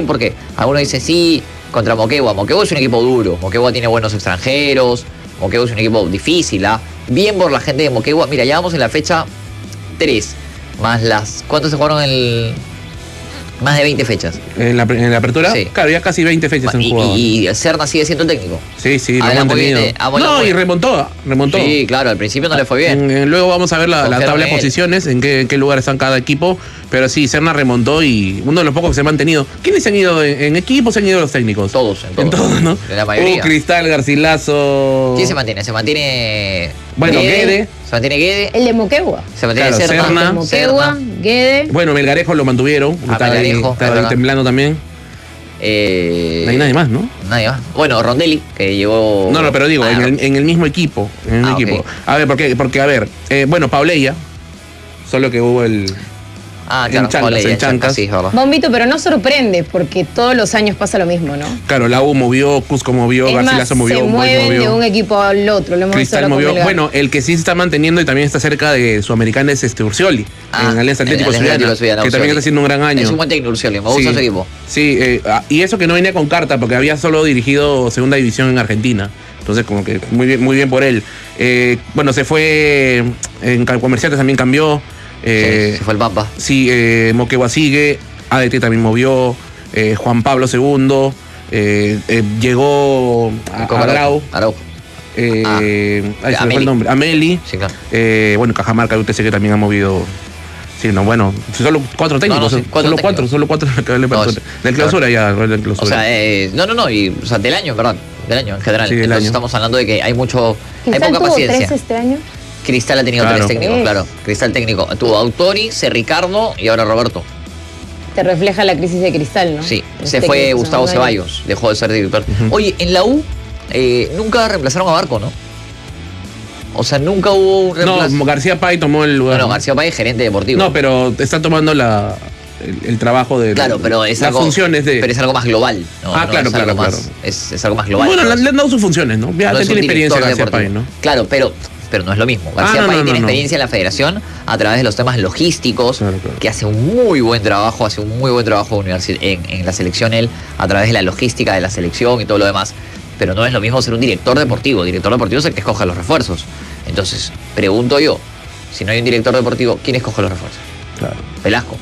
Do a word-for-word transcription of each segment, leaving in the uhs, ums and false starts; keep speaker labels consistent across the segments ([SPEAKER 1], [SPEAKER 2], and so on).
[SPEAKER 1] porque algunos dicen sí, contra Moquegua. Moquegua es un equipo duro, Moquegua tiene buenos extranjeros, Moquegua es un equipo difícil, ¿ah? Bien por la gente de Moquegua. Mira, ya vamos en la fecha tres, más las... ¿Cuántos se jugaron el...? Más de veinte fechas.
[SPEAKER 2] ¿En la, en la apertura?
[SPEAKER 1] Sí.
[SPEAKER 2] Claro, ya casi veinte fechas han
[SPEAKER 1] y,
[SPEAKER 2] jugado.
[SPEAKER 1] Y, y Serna sigue siendo el técnico.
[SPEAKER 2] Sí, sí, lo
[SPEAKER 1] Habla
[SPEAKER 2] han
[SPEAKER 1] muy bien
[SPEAKER 2] mantenido.
[SPEAKER 1] de- habla
[SPEAKER 2] No,
[SPEAKER 1] muy-
[SPEAKER 2] y remontó, remontó.
[SPEAKER 1] Sí, claro, al principio no le fue bien.
[SPEAKER 2] En- luego vamos a ver la, la
[SPEAKER 1] Confiaron
[SPEAKER 2] tabla de
[SPEAKER 1] en él.
[SPEAKER 2] posiciones, en qué, en qué lugar están cada equipo. Pero sí, Serna remontó y uno de los pocos que se ha mantenido. ¿Quiénes se han ido en, en equipo? Se han ido los técnicos.
[SPEAKER 1] Todos, en todos.
[SPEAKER 2] En todos, ¿no?
[SPEAKER 1] En la mayoría.
[SPEAKER 2] Uh, Cristal, Garcilaso.
[SPEAKER 1] ¿Quién se mantiene? Se mantiene...
[SPEAKER 2] Bueno, Guede.
[SPEAKER 1] Se mantiene Guede.
[SPEAKER 3] El de Moquegua.
[SPEAKER 1] Se mantiene
[SPEAKER 2] Claro,
[SPEAKER 1] Serna.
[SPEAKER 2] Serna.
[SPEAKER 3] Moquegua, Guede.
[SPEAKER 2] Bueno, Melgarejo lo mantuvieron.
[SPEAKER 1] Ah,
[SPEAKER 2] estaba ahí,
[SPEAKER 1] Melgarejo,
[SPEAKER 2] estaba
[SPEAKER 1] es
[SPEAKER 2] ahí
[SPEAKER 1] verdad.
[SPEAKER 2] temblando también.
[SPEAKER 1] Eh,
[SPEAKER 2] No hay nadie más, ¿no?
[SPEAKER 1] Nadie más. Bueno, Rondelli, que llegó...
[SPEAKER 2] No, no, pero digo,
[SPEAKER 1] Ah,
[SPEAKER 2] en el, en el mismo equipo. En el
[SPEAKER 1] Ah,
[SPEAKER 2] equipo.
[SPEAKER 1] ok.
[SPEAKER 2] A ver, ¿por qué? Porque, a ver, eh, bueno, Pauleya, solo que hubo el.
[SPEAKER 1] Ah,
[SPEAKER 2] en
[SPEAKER 1] claro,
[SPEAKER 2] Chancas,
[SPEAKER 1] Pauley,
[SPEAKER 2] en
[SPEAKER 1] en Chancas,
[SPEAKER 2] Chancas.
[SPEAKER 1] sí, es verdad.
[SPEAKER 3] Bombito, pero no sorprende porque todos los años pasa lo mismo, ¿no?
[SPEAKER 2] Claro, la U movió, Cusco movió,
[SPEAKER 3] Es más,
[SPEAKER 2] Garcilaso movió,
[SPEAKER 3] se
[SPEAKER 2] Boy
[SPEAKER 3] mueven
[SPEAKER 2] movió.
[SPEAKER 3] de un equipo al otro. Lo hemos visto
[SPEAKER 2] Cristal
[SPEAKER 3] ahora con
[SPEAKER 2] movió.
[SPEAKER 3] Melgar.
[SPEAKER 2] Bueno, el que sí se está manteniendo y también está cerca de Sudamericana es este Urcioli,
[SPEAKER 1] Ah,
[SPEAKER 2] en Alianza
[SPEAKER 1] en
[SPEAKER 2] Atlético
[SPEAKER 1] Alianza
[SPEAKER 2] Zuliana,
[SPEAKER 1] Atlético Zuliana,
[SPEAKER 2] que también
[SPEAKER 1] Urcioli.
[SPEAKER 2] está haciendo un gran año.
[SPEAKER 1] Es un buen técnico, Urcioli, me gusta
[SPEAKER 2] Sí,
[SPEAKER 1] su equipo.
[SPEAKER 2] Sí, eh, ah, y eso que no venía con carta, porque había solo dirigido segunda división en Argentina. Entonces, como que muy bien, muy bien por él. Eh, bueno, se fue, en Comerciantes también cambió. Eh,
[SPEAKER 1] Sí, se fue el Pampa.
[SPEAKER 2] Sí, eh, Moquegua sigue, A D T también movió, eh, Juan Pablo segundo, eh, eh, llegó a,
[SPEAKER 1] Con
[SPEAKER 2] a Grau,
[SPEAKER 1] Araujo.
[SPEAKER 2] eh,
[SPEAKER 1] Ah,
[SPEAKER 2] ay, se me fue
[SPEAKER 1] Ameli.
[SPEAKER 2] el nombre, Ameli,
[SPEAKER 1] Sí, claro.
[SPEAKER 2] eh, bueno, Cajamarca, U T C que también ha movido. Sí, no, bueno, solo cuatro técnicos,
[SPEAKER 1] No, no, sí, cuatro
[SPEAKER 2] solo
[SPEAKER 1] técnicos.
[SPEAKER 2] cuatro, solo cuatro de la
[SPEAKER 1] No,
[SPEAKER 2] apertura.
[SPEAKER 1] es-
[SPEAKER 2] Del clausura ya, del clausura.
[SPEAKER 1] O sea, eh, no, no, no, y, o sea, del año, en verdad, del año en general.
[SPEAKER 2] Sí, del
[SPEAKER 1] Entonces
[SPEAKER 2] año.
[SPEAKER 1] estamos hablando de que hay mucho, hay
[SPEAKER 3] Cristal
[SPEAKER 1] poca
[SPEAKER 3] tuvo
[SPEAKER 1] paciencia.
[SPEAKER 3] tres este año.
[SPEAKER 1] Cristal ha tenido
[SPEAKER 2] Claro.
[SPEAKER 1] tres técnicos,
[SPEAKER 3] Tres.
[SPEAKER 1] claro. Cristal técnico. Tuvo Autori, C. Ricardo y ahora Roberto.
[SPEAKER 3] Te refleja la crisis de Cristal, ¿no?
[SPEAKER 1] Sí,
[SPEAKER 3] Los
[SPEAKER 1] se fue
[SPEAKER 3] técnicos
[SPEAKER 1] Gustavo
[SPEAKER 3] son dueños.
[SPEAKER 1] Ceballos, dejó de ser director.
[SPEAKER 2] Ujú.
[SPEAKER 1] Oye, en la U eh, nunca reemplazaron a Barco, ¿no? O sea, nunca hubo un
[SPEAKER 2] no,
[SPEAKER 1] reemplazo.
[SPEAKER 2] García Pay tomó el lugar.
[SPEAKER 1] Bueno, García Páez, gerente deportivo.
[SPEAKER 2] No, pero está tomando la, el, el trabajo de
[SPEAKER 1] Claro, pero es
[SPEAKER 2] las
[SPEAKER 1] algo,
[SPEAKER 2] funciones de.
[SPEAKER 1] pero es algo más global. ¿no?
[SPEAKER 2] Ah,
[SPEAKER 1] No
[SPEAKER 2] claro,
[SPEAKER 1] es algo
[SPEAKER 2] claro,
[SPEAKER 1] más-
[SPEAKER 2] claro.
[SPEAKER 1] Es, es algo más global.
[SPEAKER 2] bueno,
[SPEAKER 1] ¿no?
[SPEAKER 2] le, le han dado sus funciones, ¿no? Ya
[SPEAKER 1] No es un
[SPEAKER 2] tiene experiencia
[SPEAKER 1] director
[SPEAKER 2] García Pay,
[SPEAKER 1] deportivo.
[SPEAKER 2] ¿no?
[SPEAKER 1] Claro, pero, pero no es lo mismo.
[SPEAKER 2] Ah,
[SPEAKER 1] García
[SPEAKER 2] no,
[SPEAKER 1] Pay
[SPEAKER 2] no,
[SPEAKER 1] tiene
[SPEAKER 2] no, no.
[SPEAKER 1] experiencia en la federación a través de los temas logísticos,
[SPEAKER 2] Claro, claro.
[SPEAKER 1] que hace un muy buen trabajo, hace un muy buen trabajo universi- en, en la selección él, a través de la logística de la selección y todo lo demás. Pero no es lo mismo ser un director deportivo. Director deportivo es el que escoge los refuerzos. Entonces, pregunto yo, si no hay un director deportivo, ¿quién escoge los refuerzos?
[SPEAKER 2] Claro.
[SPEAKER 1] Velasco.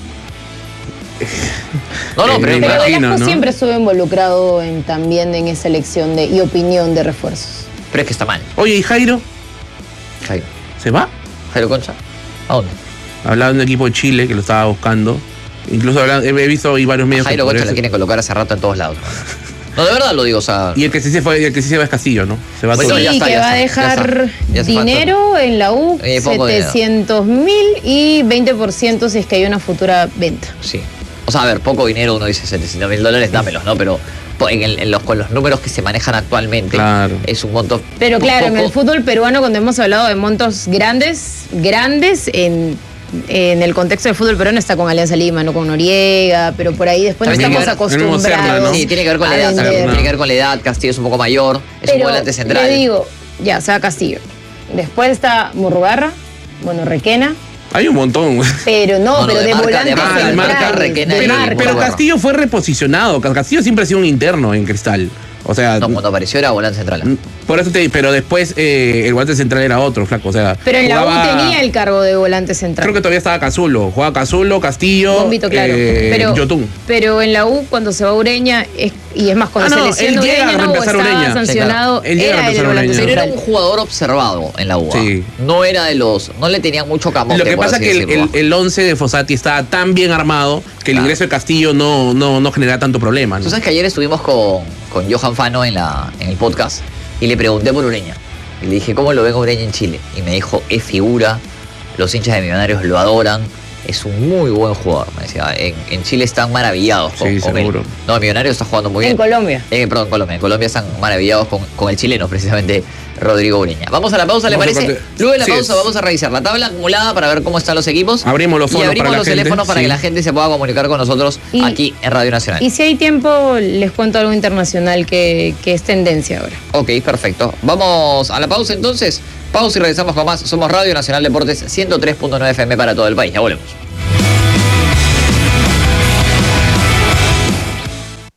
[SPEAKER 1] No, no,
[SPEAKER 2] Eh,
[SPEAKER 1] pero,
[SPEAKER 2] me
[SPEAKER 3] Pero
[SPEAKER 2] imagino,
[SPEAKER 3] Velasco
[SPEAKER 2] ¿no?
[SPEAKER 3] siempre estuvo involucrado en, también en esa elección de, y opinión de refuerzos.
[SPEAKER 1] pero es que está mal.
[SPEAKER 2] Oye, ¿y Jairo?
[SPEAKER 1] Jairo.
[SPEAKER 2] ¿Se va?
[SPEAKER 1] Jairo Concha. ¿A dónde?
[SPEAKER 2] Hablaba de un equipo de Chile que lo estaba buscando. Incluso habla- he visto ahí varios medios. que
[SPEAKER 1] Jairo Concha
[SPEAKER 2] podría
[SPEAKER 1] la
[SPEAKER 2] ser-
[SPEAKER 1] quieren colocar hace rato en todos lados. No, de verdad lo digo, o sea.
[SPEAKER 2] Y el que sí se fue, el que sí se va es Castillo, ¿no? Se va
[SPEAKER 1] Bueno,
[SPEAKER 2] todo.
[SPEAKER 3] Sí,
[SPEAKER 1] ya está,
[SPEAKER 3] que
[SPEAKER 1] ya
[SPEAKER 3] va a
[SPEAKER 1] está, ya
[SPEAKER 3] dejar
[SPEAKER 1] está. Ya se
[SPEAKER 3] dinero en la U,
[SPEAKER 1] Eh, poco dinero.
[SPEAKER 3] setecientos mil y veinte por ciento si es que hay una futura venta.
[SPEAKER 1] Sí. O sea, a ver, poco dinero, uno dice setecientos mil dólares, dámelos, ¿no? Pero po- en el- en los, con los números que se manejan actualmente,
[SPEAKER 2] Claro.
[SPEAKER 1] es un monto.
[SPEAKER 3] Pero
[SPEAKER 1] un
[SPEAKER 3] claro, en
[SPEAKER 1] poco-
[SPEAKER 3] el fútbol peruano, cuando hemos hablado de montos grandes, grandes, en, en el contexto del fútbol peruano está con Alianza Lima, no con Noriega, pero por ahí después no
[SPEAKER 1] También tiene
[SPEAKER 3] estamos
[SPEAKER 1] que ver-
[SPEAKER 2] el mismo Serna,
[SPEAKER 3] acostumbrados.
[SPEAKER 2] ¿no?
[SPEAKER 1] Sí, tiene que ver con la
[SPEAKER 3] a
[SPEAKER 1] edad,
[SPEAKER 3] vender.
[SPEAKER 1] también, tiene que ver con la edad. Castillo es un poco mayor, es un
[SPEAKER 3] Pero
[SPEAKER 1] volante central.
[SPEAKER 3] le digo, ya, sea Castillo. Después está Murrugarra, bueno, Requena,
[SPEAKER 2] Hay un montón.
[SPEAKER 3] pero no,
[SPEAKER 1] No, no,
[SPEAKER 3] pero
[SPEAKER 1] de
[SPEAKER 3] de,
[SPEAKER 1] marca- de
[SPEAKER 3] volante
[SPEAKER 1] marca,
[SPEAKER 2] de
[SPEAKER 3] central,
[SPEAKER 2] marca,
[SPEAKER 1] Requena
[SPEAKER 3] de
[SPEAKER 1] y
[SPEAKER 2] Pero,
[SPEAKER 3] marca.
[SPEAKER 2] pero
[SPEAKER 1] Murrugarra.
[SPEAKER 2] Castillo fue reposicionado. Castillo siempre ha sido un interno en Cristal. O sea,
[SPEAKER 1] No, cuando apareció era volante central.
[SPEAKER 2] por eso te pero después eh, el volante central era otro, flaco. O sea,
[SPEAKER 3] Pero en la
[SPEAKER 2] jugaba-
[SPEAKER 3] U tenía el cargo de volante central.
[SPEAKER 2] Creo que todavía estaba Cazulo. Jugaba Cazulo, Castillo,
[SPEAKER 3] Bombito, claro.
[SPEAKER 2] eh,
[SPEAKER 3] pero,
[SPEAKER 2] Yotun.
[SPEAKER 3] pero en la U, cuando se va Ureña, es, y es más, cuando
[SPEAKER 2] Ah, no,
[SPEAKER 3] se
[SPEAKER 2] él
[SPEAKER 3] lesiona
[SPEAKER 2] llega a
[SPEAKER 3] Ureña, no, o
[SPEAKER 2] reemplazar a
[SPEAKER 3] estaba
[SPEAKER 2] Ureña.
[SPEAKER 3] sancionado,
[SPEAKER 2] Sí, claro. Él llega a
[SPEAKER 3] era el
[SPEAKER 2] reemplazar a
[SPEAKER 3] volante
[SPEAKER 2] Ureña.
[SPEAKER 1] Pero era
[SPEAKER 3] central.
[SPEAKER 1] un jugador observado en la U. ¿ah?
[SPEAKER 2] Sí.
[SPEAKER 1] No era de los. No le tenían mucho camote.
[SPEAKER 2] Lo que
[SPEAKER 1] por
[SPEAKER 2] pasa es
[SPEAKER 1] así
[SPEAKER 2] que el,
[SPEAKER 1] decirlo.
[SPEAKER 2] el, el once de Fossati estaba tan bien armado que el
[SPEAKER 1] Claro.
[SPEAKER 2] ingreso de Castillo no, no, no genera tanto problema, ¿no?
[SPEAKER 1] Tú sabes que ayer estuvimos con, con Johan Fano en, la, en el podcast y le pregunté por Ureña. Y le dije, ¿cómo lo ven a Ureña en Chile? Y me dijo, es figura, los hinchas de Millonarios lo adoran, es un muy buen jugador. Me decía, en, en Chile están maravillados con,
[SPEAKER 2] Sí,
[SPEAKER 1] con
[SPEAKER 2] seguro.
[SPEAKER 1] él. No, Millonarios está jugando muy bien.
[SPEAKER 3] En Colombia.
[SPEAKER 1] Eh, perdón, en Colombia. En Colombia están maravillados con, con el chileno, precisamente Rodrigo Ureña. Vamos a la pausa, ¿le
[SPEAKER 2] Vamos a
[SPEAKER 1] parece?
[SPEAKER 2] corte.
[SPEAKER 1] Luego de la
[SPEAKER 2] Sí,
[SPEAKER 1] pausa
[SPEAKER 2] es.
[SPEAKER 1] vamos a revisar la tabla acumulada para ver cómo están los equipos.
[SPEAKER 2] Abrimos los
[SPEAKER 1] y
[SPEAKER 2] fondos
[SPEAKER 1] abrimos
[SPEAKER 2] para la
[SPEAKER 1] los
[SPEAKER 2] gente,
[SPEAKER 1] teléfonos para
[SPEAKER 2] sí.
[SPEAKER 1] que la gente se pueda comunicar con nosotros
[SPEAKER 3] Y-
[SPEAKER 1] aquí en Radio Nacional.
[SPEAKER 3] Y si hay tiempo, les cuento algo internacional que, que es tendencia ahora.
[SPEAKER 1] Ok, perfecto. Vamos a la pausa entonces. Pausa y regresamos con más. Somos Radio Nacional Deportes ciento tres punto nueve F M para todo el país. Ya volvemos.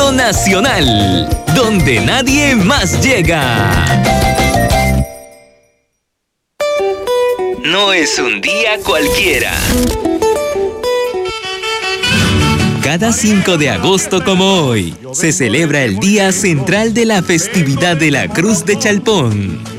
[SPEAKER 4] Radio Nacional, donde nadie más llega. No es un día cualquiera. Cada cinco de agosto como hoy, se celebra el Día Central de la Festividad de la Cruz de Chalpón.